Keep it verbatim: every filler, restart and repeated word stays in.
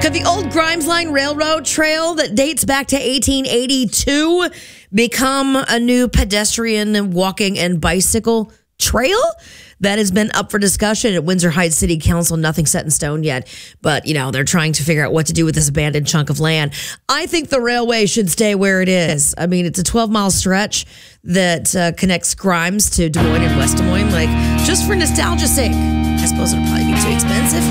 Could the old Grimes Line Railroad trail that dates back to eighteen eighty-two become a new pedestrian walking and bicycle trail? That has been up for discussion at Windsor Heights City Council. Nothing set in stone yet, but, you know, they're trying to figure out what to do with this abandoned chunk of land. I think the railway should stay where it is. I mean, it's a twelve-mile stretch that uh, connects Grimes to Des Moines and West Des Moines. Like, just for nostalgia's sake, I suppose it'll probably be too expensive.